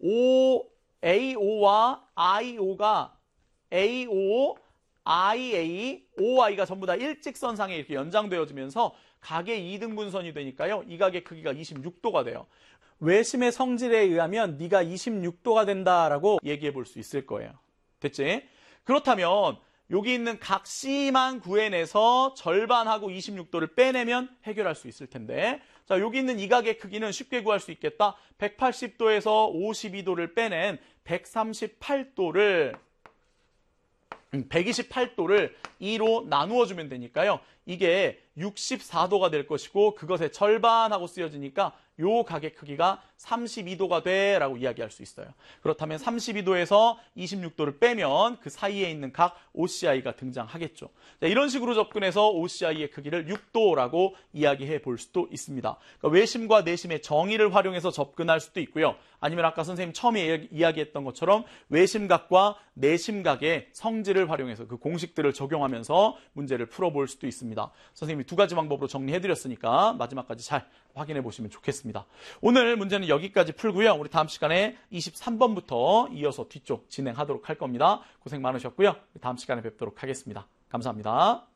AO와 IO가 AO, IA, OI가 전부 다 일직선상에 이렇게 연장되어지면서 각의 2등분선이 되니까요. 이 각의 크기가 26도가 돼요. 외심의 성질에 의하면 네가 26도가 된다라고 얘기해 볼 수 있을 거예요. 됐지? 그렇다면 여기 있는 각 C만 구해내서 절반하고 26도를 빼내면 해결할 수 있을 텐데, 자, 여기 있는 이 각의 크기는 쉽게 구할 수 있겠다. 180도에서 52도를 빼낸 128도를 2로 나누어주면 되니까요. 이게 64도가 될 것이고 그것의 절반하고 쓰여지니까 요 각의 크기가 32도가 돼 라고 이야기할 수 있어요. 그렇다면 32도에서 26도를 빼면 그 사이에 있는 각 OCI가 등장하겠죠. 자, 이런 식으로 접근해서 OCI의 크기를 6도라고 이야기해 볼 수도 있습니다. 그러니까 외심과 내심의 정의를 활용해서 접근할 수도 있고요. 아니면 아까 선생님 처음에 이야기했던 것처럼 외심각과 내심각의 성질을 활용해서 그 공식들을 적용하면서 문제를 풀어볼 수도 있습니다. 선생님이 두 가지 방법으로 정리해드렸으니까 마지막까지 잘 확인해 보시면 좋겠습니다. 오늘 문제는 여기까지 풀고요. 우리 다음 시간에 23번부터 이어서 뒤쪽 진행하도록 할 겁니다. 고생 많으셨고요. 다음 시간에 뵙도록 하겠습니다. 감사합니다.